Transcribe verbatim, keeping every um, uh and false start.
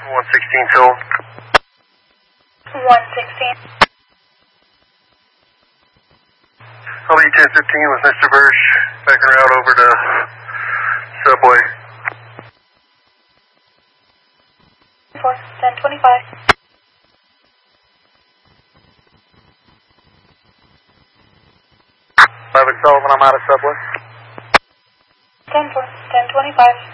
one sixteen, Phil. one sixteen. I'll be ten fifteen with Mister Bursch, back en route over to Subway. four, ten twenty-five. Eleven Sullivan, I'm out of Subway. ten four, ten twenty-five.